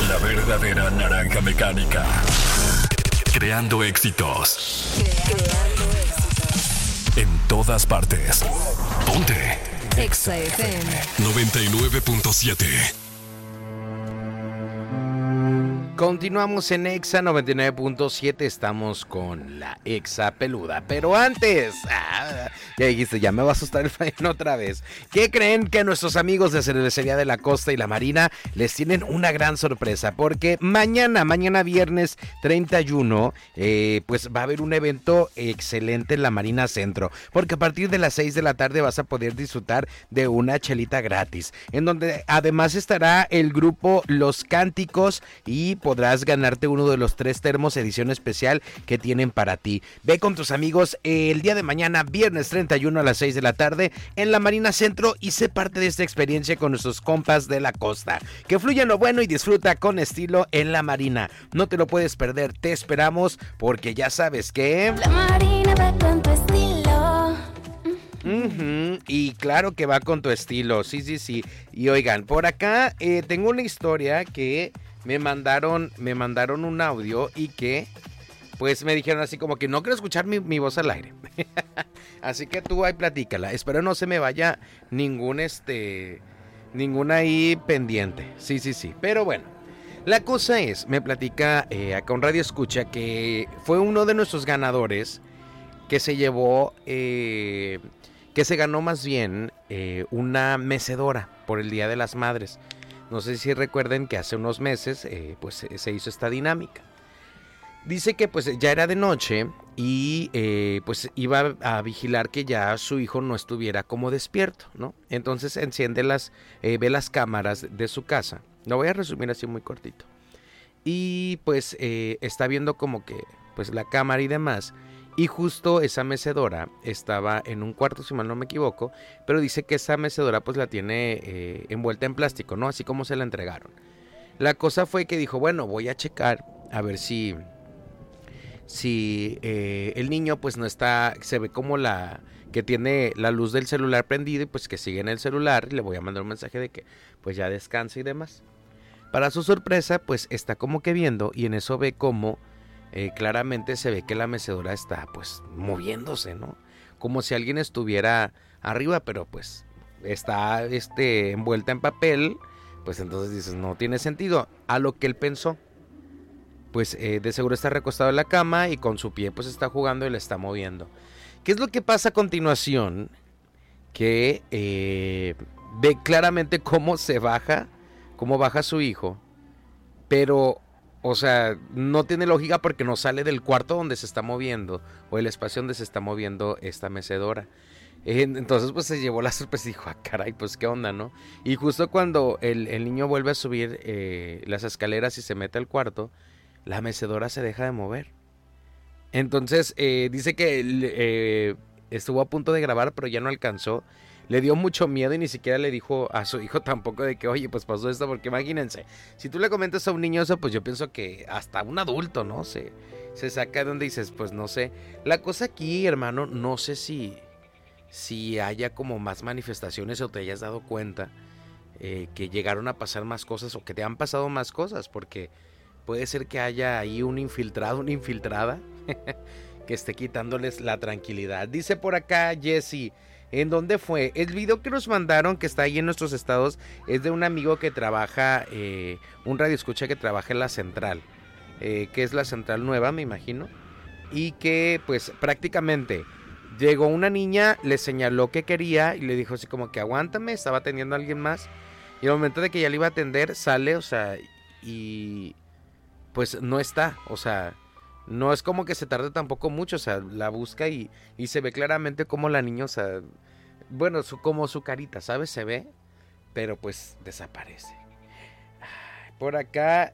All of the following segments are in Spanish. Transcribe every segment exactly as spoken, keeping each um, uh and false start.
La verdadera naranja mecánica. Creando éxitos. Creando éxitos. En todas partes. Ponte. Exa F M. noventa y nueve punto siete. Continuamos en Exa noventa y nueve punto siete, estamos con la Exa peluda, pero antes, ah, ya dijiste, ya me va a asustar el faeno otra vez. ¿Qué creen? Que nuestros amigos de Cervecería de la Costa y la Marina les tienen una gran sorpresa, porque mañana, mañana viernes treinta y uno, eh, pues va a haber un evento excelente en la Marina Centro, porque a partir de las seis de la tarde vas a poder disfrutar de una chelita gratis, en donde además estará el grupo Los Cánticos y podrás ganarte uno de los tres termos edición especial que tienen para ti. Ve con tus amigos el día de mañana, viernes treinta y uno a las seis de la tarde en la Marina Centro y sé parte de esta experiencia con nuestros compas de la costa. Que fluya lo bueno y disfruta con estilo en la Marina. No te lo puedes perder, te esperamos porque ya sabes que... La Marina va con tu estilo. Uh-huh. Y claro que va con tu estilo, sí, sí, sí. Y oigan, por acá eh, tengo una historia que... Me mandaron, me mandaron un audio y que, pues me dijeron así como que no quiero escuchar mi, mi voz al aire. Así que tú ahí platícala. Espero no se me vaya ningún, este, ninguna ahí pendiente. Sí, sí, sí. Pero bueno, la cosa es, me platica eh, acá un radio escucha que fue uno de nuestros ganadores que se llevó, eh, que se ganó más bien eh, una mecedora por el Día de las Madres. No sé si recuerden que hace unos meses eh, pues se hizo esta dinámica. Dice que pues ya era de noche y eh, pues iba a vigilar que ya su hijo no estuviera como despierto, ¿no? Entonces enciende las, eh, ve las cámaras de su casa. Lo voy a resumir así muy cortito. Y pues eh, está viendo como que pues la cámara y demás. Y justo esa mecedora estaba en un cuarto, si mal no me equivoco, pero dice que esa mecedora pues la tiene eh, envuelta en plástico, ¿no? Así como se la entregaron. La cosa fue que dijo, bueno, voy a checar a ver si, si eh, el niño pues no está, se ve como la, que tiene la luz del celular prendida y pues que sigue en el celular y le voy a mandar un mensaje de que pues ya descanse y demás. Para su sorpresa pues está como que viendo y en eso ve como... Eh, claramente se ve que la mecedora está pues moviéndose, ¿no? Como si alguien estuviera arriba, pero pues está este, envuelta en papel, pues entonces dices, no tiene sentido. A lo que él pensó, pues eh, de seguro está recostado en la cama y con su pie pues está jugando y le está moviendo. ¿Qué es lo que pasa a continuación? Que eh, ve claramente cómo se baja, cómo baja su hijo, pero... O sea, no tiene lógica porque no sale del cuarto donde se está moviendo o el espacio donde se está moviendo esta mecedora. Entonces pues se llevó la sorpresa y dijo, ah caray, pues qué onda, ¿no? Y justo cuando el, el niño vuelve a subir eh, las escaleras y se mete al cuarto, la mecedora se deja de mover. Entonces eh, dice que eh, estuvo a punto de grabar pero ya no alcanzó. Le dio mucho miedo y ni siquiera le dijo a su hijo tampoco de que, oye, pues pasó esto, porque imagínense, si tú le comentas a un niño eso, pues yo pienso que hasta un adulto, ¿no? Se, se saca de donde dices, pues no sé. La cosa aquí, hermano, no sé si, si haya como más manifestaciones o te hayas dado cuenta eh, que llegaron a pasar más cosas o que te han pasado más cosas, porque puede ser que haya ahí un infiltrado, una infiltrada que esté quitándoles la tranquilidad. Dice por acá Jessy, ¿en dónde fue? El video que nos mandaron, que está ahí en nuestros estados, es de un amigo que trabaja, eh, un radioescucha que trabaja en la central, eh, que es la central nueva, me imagino, y que pues prácticamente llegó una niña, le señaló que quería y le dijo así como que aguántame, estaba atendiendo a alguien más, y al momento de que ya le iba a atender, sale, o sea, y pues no está, o sea... No es como que se tarde tampoco mucho, o sea, la busca y, y se ve claramente como la niña, o sea, bueno, su, como su carita, ¿sabes? Se ve, pero pues desaparece. Por acá,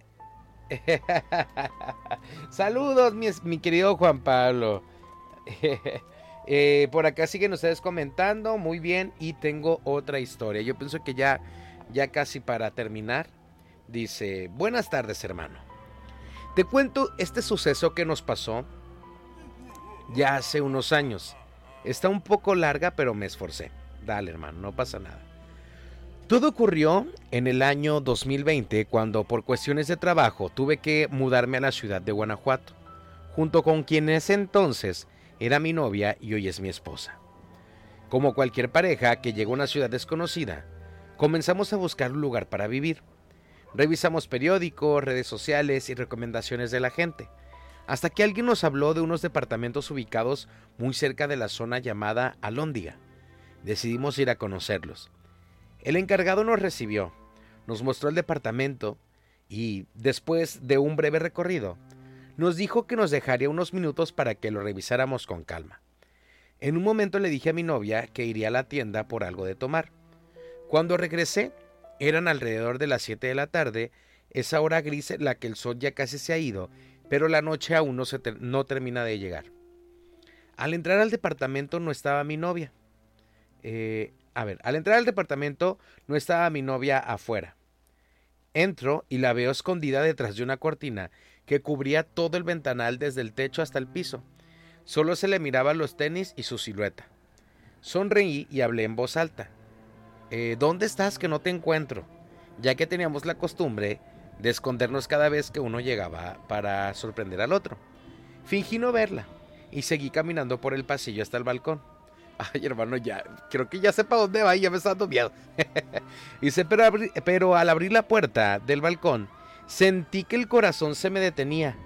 saludos, mi, mi querido Juan Pablo. eh, por acá siguen ustedes comentando, muy bien, y tengo otra historia. Yo pienso que ya, ya casi para terminar, dice, buenas tardes, hermano. Te cuento este suceso que nos pasó ya hace unos años. Está un poco larga, pero me esforcé. Dale, hermano, no pasa nada. Todo ocurrió en el año dos mil veinte, cuando por cuestiones de trabajo tuve que mudarme a la ciudad de Guanajuato, junto con quien en ese entonces era mi novia y hoy es mi esposa. Como cualquier pareja que llega a una ciudad desconocida, comenzamos a buscar un lugar para vivir. Revisamos periódicos, redes sociales y recomendaciones de la gente, hasta que alguien nos habló de unos departamentos ubicados muy cerca de la zona llamada Alhóndiga. Decidimos ir a conocerlos. El encargado nos recibió, nos mostró el departamento y, después de un breve recorrido, nos dijo que nos dejaría unos minutos para que lo revisáramos con calma. En un momento le dije a mi novia que iría a la tienda por algo de tomar. Cuando regresé, eran alrededor de las siete de la tarde, esa hora gris en la que el sol ya casi se ha ido, pero la noche aún no, se ter- no termina de llegar. Al entrar al departamento no estaba mi novia. Eh, a ver, al entrar al departamento no estaba mi novia afuera. Entro y la veo escondida detrás de una cortina que cubría todo el ventanal desde el techo hasta el piso. Solo se le miraban los tenis y su silueta. Sonreí y hablé en voz alta. Eh, ¿Dónde estás que no te encuentro? Ya que teníamos la costumbre de escondernos cada vez que uno llegaba para sorprender al otro. Fingí no verla y seguí caminando por el pasillo hasta el balcón. Ay, hermano, ya, creo que ya sé para dónde va y ya me está dando miedo. Dice, pero, abri- pero al abrir la puerta del balcón, sentí que el corazón se me detenía.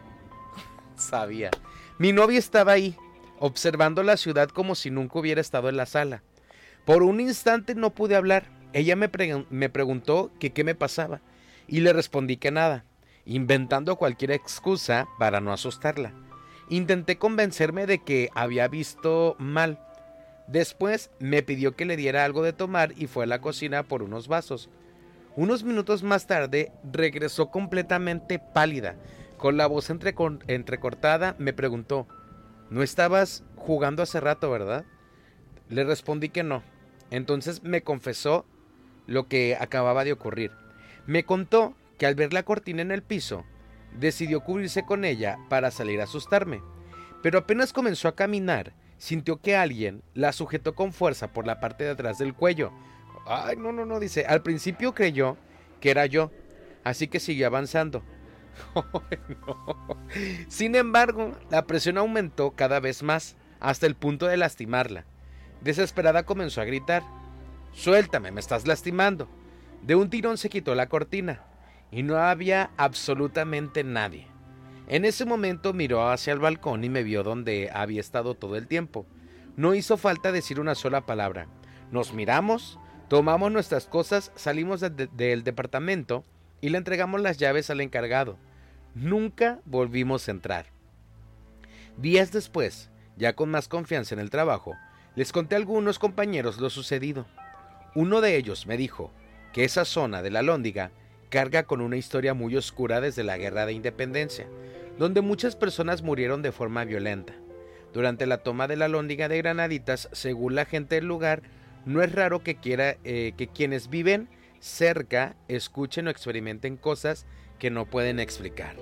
Sabía. Mi novia estaba ahí, observando la ciudad como si nunca hubiera estado en la sala. Por un instante no pude hablar. Ella me, pre- me preguntó que qué me pasaba y le respondí que nada, inventando cualquier excusa para no asustarla. Intenté convencerme de que había visto mal. Después me pidió que le diera algo de tomar y fue a la cocina por unos vasos. Unos minutos más tarde regresó completamente pálida. Con la voz entrecor- entrecortada me preguntó, ¿no estabas jugando hace rato, verdad? Le respondí que no. Entonces me confesó lo que acababa de ocurrir. Me contó que al ver la cortina en el piso, decidió cubrirse con ella para salir a asustarme. Pero apenas comenzó a caminar, sintió que alguien la sujetó con fuerza por la parte de atrás del cuello. Ay, no, no, no, dice. Al principio creyó que era yo, así que siguió avanzando. Ay, no. Sin embargo, la presión aumentó cada vez más, hasta el punto de lastimarla. Desesperada comenzó a gritar, «Suéltame, me estás lastimando». De un tirón se quitó la cortina, y no había absolutamente nadie. En ese momento miró hacia el balcón y me vio donde había estado todo el tiempo. No hizo falta decir una sola palabra. Nos miramos, tomamos nuestras cosas, salimos de- de- del departamento y le entregamos las llaves al encargado. Nunca volvimos a entrar. Días después, ya con más confianza en el trabajo, les conté a algunos compañeros lo sucedido. Uno de ellos me dijo que esa zona de la Alhóndiga carga con una historia muy oscura desde la Guerra de Independencia, donde muchas personas murieron de forma violenta. Durante la toma de la Alhóndiga de Granaditas, según la gente del lugar, no es raro que, quiera, eh, que quienes viven cerca escuchen o experimenten cosas que no pueden explicar.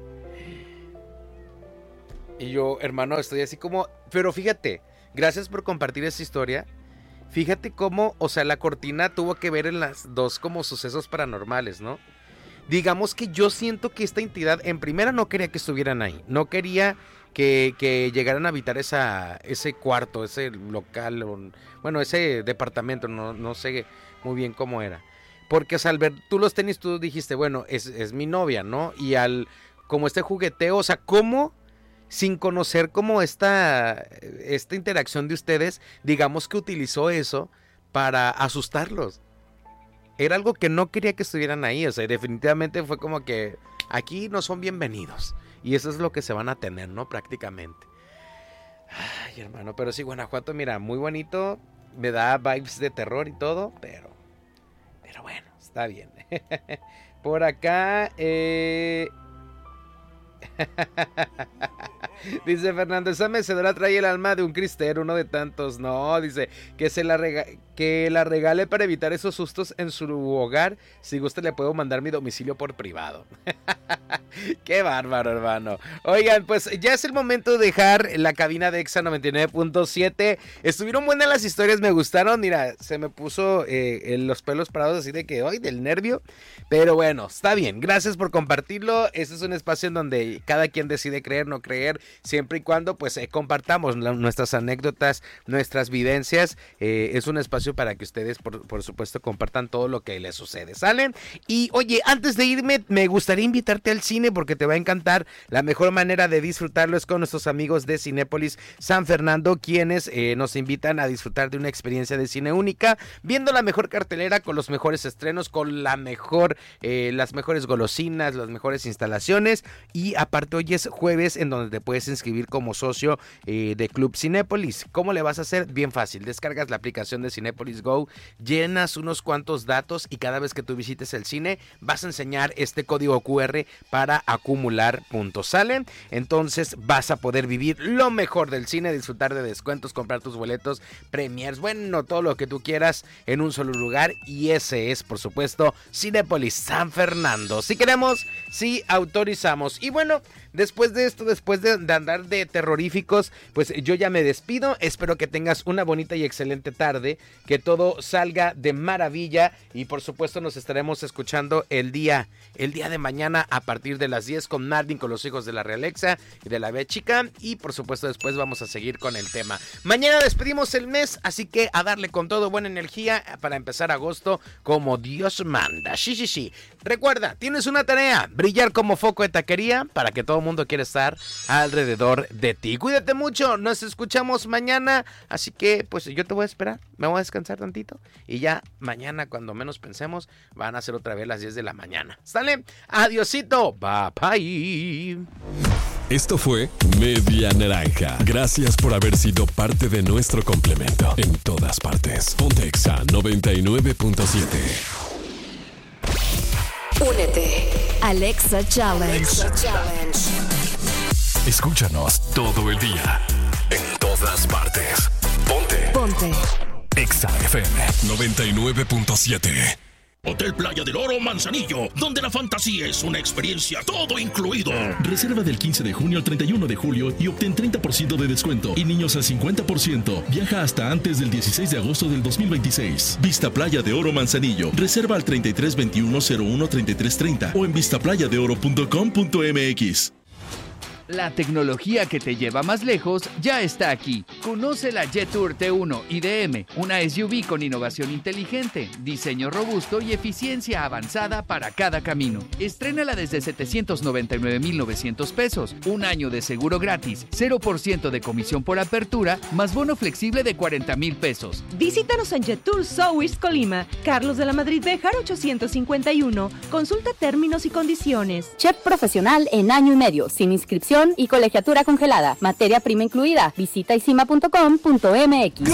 Y yo, hermano, estoy así como... Pero fíjate, gracias por compartir esta historia. Fíjate cómo, o sea, la cortina tuvo que ver en las dos como sucesos paranormales, ¿no? Digamos que yo siento que esta entidad, en primera, no quería que estuvieran ahí. No quería que, que llegaran a habitar esa, ese cuarto, ese local, o, bueno, ese departamento, no, no sé muy bien cómo era. Porque, o sea, al ver tú los tenis, tú dijiste, bueno, es, es mi novia, ¿no? Y al, como este jugueteo, o sea, ¿cómo, sin conocer como esta, esta interacción de ustedes, digamos que utilizó eso para asustarlos? Era algo que no quería que estuvieran ahí, o sea, definitivamente fue como que aquí no son bienvenidos. Y eso es lo que se van a tener, ¿no? Prácticamente. Ay, hermano, pero sí, Guanajuato, mira, muy bonito, me da vibes de terror y todo, pero, pero bueno, está bien. Por acá, eh... dice Fernando, esa mecedora trae el alma de un cristero, uno de tantos. No, dice que se la, rega que la regale para evitar esos sustos en su hogar. Si gusta le puedo mandar mi domicilio por privado. Qué bárbaro, hermano. Oigan, pues ya es el momento de dejar la cabina de Exa noventa y nueve punto siete. Estuvieron buenas las historias, me gustaron. Mira, se me puso eh, los pelos parados así de que hoy del nervio. Pero bueno, está bien. Gracias por compartirlo. Este es un espacio en donde cada quien decide creer, no creer, siempre y cuando pues eh, compartamos la, nuestras anécdotas, nuestras vivencias. Eh, es un espacio para que ustedes, por, por supuesto, compartan todo lo que les sucede. ¿Salen? Y oye, antes de irme, me gustaría invitarte al cine porque te va a encantar. La mejor manera de disfrutarlo es con nuestros amigos de Cinépolis San Fernando, quienes eh, nos invitan a disfrutar de una experiencia de cine única, viendo la mejor cartelera con los mejores estrenos, con la mejor, eh, las mejores golosinas, las mejores instalaciones. Y aparte hoy es jueves en donde te puedes inscribir como socio eh, de Club Cinépolis. ¿Cómo le vas a hacer? Bien fácil. Descargas la aplicación de Cinépolis Go, llenas unos cuantos datos y cada vez que tú visites el cine vas a enseñar este código cu erre para acumular puntos. ¿Salen? Entonces vas a poder vivir lo mejor del cine, disfrutar de descuentos, comprar tus boletos, premiers, bueno, todo lo que tú quieras en un solo lugar, y ese es, por supuesto, Cinépolis San Fernando. Si queremos, si autorizamos. Y bueno, después de esto, después de, de andar de terroríficos, pues yo ya me despido. Espero que tengas una bonita y excelente tarde, que todo salga de maravilla y por supuesto nos estaremos escuchando el día, el día de mañana a partir de las diez con Nardin, con los hijos de la Realexa y de la B Chica, y por supuesto después vamos a seguir con el tema. Mañana despedimos el mes, así que a darle con todo, buena energía para empezar agosto como Dios manda. Sí, sí, sí. Recuerda, tienes una tarea, brillar como foco de taquería para que todo el mundo quiera estar alrededor de ti. Cuídate mucho, nos escuchamos mañana, así que pues yo te voy a esperar, me voy a descansar tantito y ya mañana cuando menos pensemos van a ser otra vez las diez de la mañana. ¿Sale? Adiosito, bye bye. Esto fue Media Naranja. Gracias por haber sido parte de nuestro complemento. En todas partes. Ponte Exa noventa y nueve punto siete. Únete. Alexa Challenge. Alexa Challenge. Escúchanos todo el día. En todas partes. Ponte. Ponte. Exa F M noventa y nueve punto siete. Hotel Playa del Oro Manzanillo, donde la fantasía es una experiencia, todo incluido. Reserva del quince de junio al treinta y uno de julio y obtén treinta por ciento de descuento y niños al cincuenta por ciento. Viaja hasta antes del dieciséis de agosto del dos mil veintiséis. Vista Playa de Oro Manzanillo. Reserva al treinta y tres veintiuno cero uno treinta y tres treinta o en vista playa de oro punto com punto m x. La tecnología que te lleva más lejos ya está aquí. Conoce la Jetour T uno I D M, una S U V con innovación inteligente, diseño robusto y eficiencia avanzada para cada camino. Estrénala desde setecientos noventa y nueve mil novecientos pesos, un año de seguro gratis, cero por ciento de comisión por apertura, más bono flexible de cuarenta mil pesos. Visítanos en Jetour South Colima, Carlos de la Madrid Béjar ochocientos cincuenta y uno. Consulta términos y condiciones. Chef profesional en año y medio, sin inscripción y colegiatura congelada. Materia prima incluida. Visita isima punto com punto m x.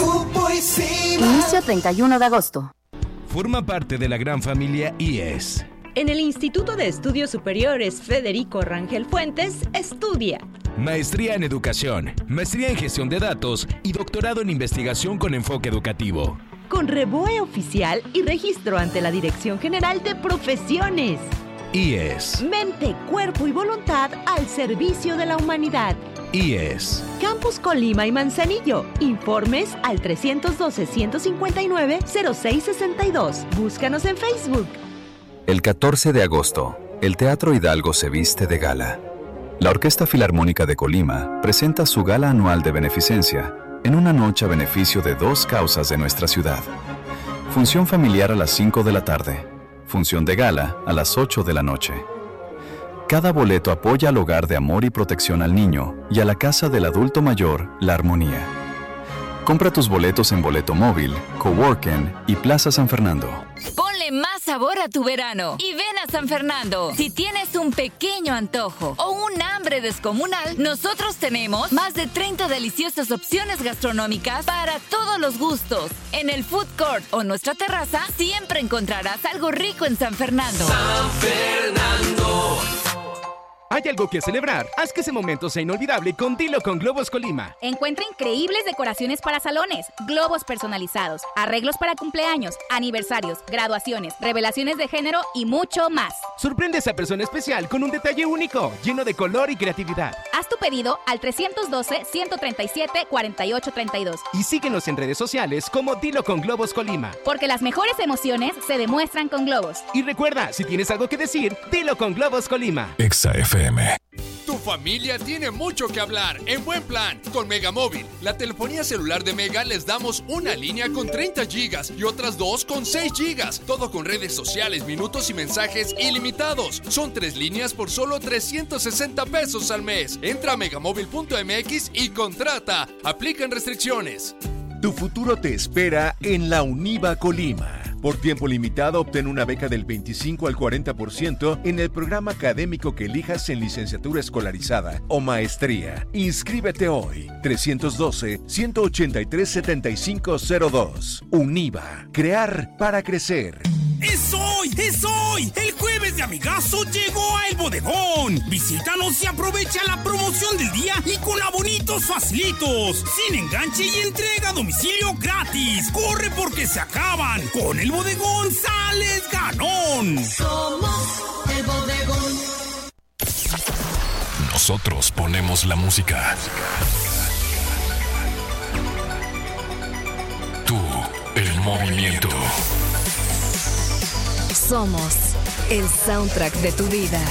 Inicio treinta y uno de agosto. Forma parte de la gran familia I E S. En el Instituto de Estudios Superiores Federico Rangel Fuentes, estudia Maestría en Educación, Maestría en Gestión de Datos y Doctorado en Investigación con enfoque educativo. Con REBOE oficial y registro ante la Dirección General de Profesiones. I E S. Mente, cuerpo y voluntad al servicio de la humanidad. I E S. Campus Colima y Manzanillo. Informes al trescientos doce, ciento cincuenta y nueve, cero seis sesenta y dos. Búscanos en Facebook. El catorce de agosto, el Teatro Hidalgo se viste de gala. La Orquesta Filarmónica de Colima presenta su gala anual de beneficencia en una noche a beneficio de dos causas de nuestra ciudad. Función familiar a las cinco de la tarde. Función de gala a las ocho de la noche. Cada boleto apoya al Hogar de Amor y Protección al Niño y a la Casa del Adulto Mayor, La Armonía. Compra tus boletos en Boleto Móvil, Coworking y Plaza San Fernando. Ponle más sabor a tu verano y ven a San Fernando. Si tienes un pequeño antojo o un hambre descomunal, nosotros tenemos más de treinta deliciosas opciones gastronómicas para todos los gustos. En el food court o nuestra terraza siempre encontrarás algo rico en San Fernando. San Fernando. ¿Hay algo que celebrar? Haz que ese momento sea inolvidable con Dilo con Globos Colima. Encuentra increíbles decoraciones para salones, globos personalizados, arreglos para cumpleaños, aniversarios, graduaciones, revelaciones de género y mucho más. Sorprende a esa persona especial con un detalle único, lleno de color y creatividad. Haz tu pedido al trescientos doce, ciento treinta y siete, cuarenta y ocho treinta y dos. Y síguenos en redes sociales como Dilo con Globos Colima. Porque las mejores emociones se demuestran con globos. Y recuerda, si tienes algo que decir, dilo con Globos Colima. Exa F M. Tu familia tiene mucho que hablar en Buen Plan. Con Megamóvil, la telefonía celular de Mega, les damos una línea con treinta gigas y otras dos con seis gigas. Todo con redes sociales, minutos y mensajes ilimitados. Son tres líneas por solo trescientos sesenta pesos al mes. Entra a megamóvil punto m x y contrata. Aplican restricciones. Tu futuro te espera en la UNIVA Colima. Por tiempo limitado, obtén una beca del veinticinco al cuarenta por ciento en el programa académico que elijas en licenciatura escolarizada o maestría. Inscríbete hoy. trescientos doce, ciento ochenta y tres, setenta y cinco cero dos. UNIVA. Crear para crecer. ¡Es hoy! ¡Es hoy! El jueves de Amigazo llegó a El Bodegón. Visítanos y aprovecha la promoción del día y con abonitos facilitos. Sin enganche y entrega a domicilio gratis. ¡Corre porque se acaban! Con El Bodegón sales ganón. Somos El Bodegón. Nosotros ponemos la música. Tú, el movimiento. Somos el soundtrack de tu vida.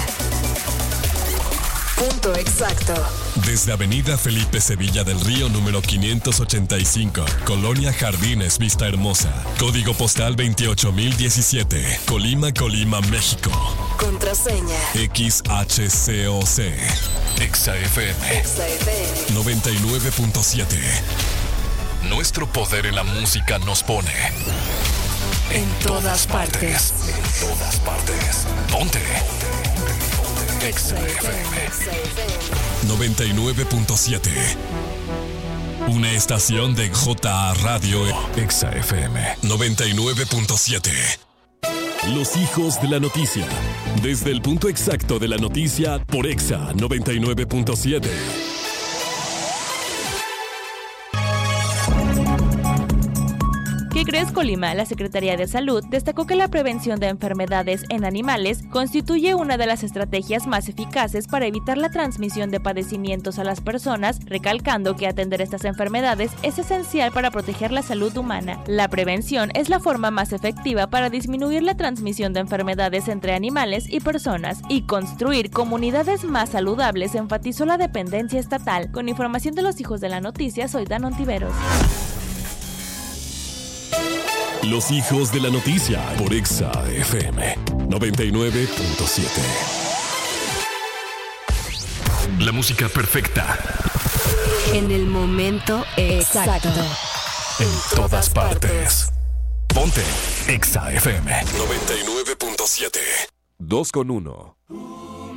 Punto exacto. Desde Avenida Felipe Sevilla del Río número quinientos ochenta y cinco, Colonia Jardines, Vista Hermosa. Código postal veintiocho mil diecisiete, Colima, Colima, México. Contraseña X H C O C. Exa F M. Exa F M. noventa y nueve punto siete. Nuestro poder en la música nos pone en todas partes. En todas partes. Ponte. Exa F M. noventa y nueve punto siete. Una estación de J A Radio. Exa F M. noventa y nueve punto siete. Los hijos de la noticia. Desde el punto exacto de la noticia por Exa noventa y nueve punto siete. ¿Qué crees, Colima? La Secretaría de Salud destacó que la prevención de enfermedades en animales constituye una de las estrategias más eficaces para evitar la transmisión de padecimientos a las personas, recalcando que atender estas enfermedades es esencial para proteger la salud humana. La prevención es la forma más efectiva para disminuir la transmisión de enfermedades entre animales y personas y construir comunidades más saludables, enfatizó la dependencia estatal. Con información de los hijos de la noticia, soy Dan Ontiveros. Los hijos de la noticia por Exa F M noventa y nueve punto siete. La música perfecta. En el momento exacto. En todas partes. Ponte Exa F M noventa y nueve punto siete. Dos con uno.